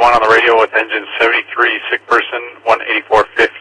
on the radio with engine 73, sick person, 18450.